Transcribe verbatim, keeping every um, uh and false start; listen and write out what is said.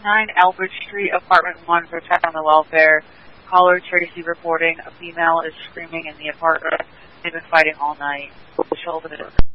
nine Albert Street, apartment one, protect on the welfare. Caller Tracy reporting a female is screaming in the apartment. They've been fighting all night. Shoulder.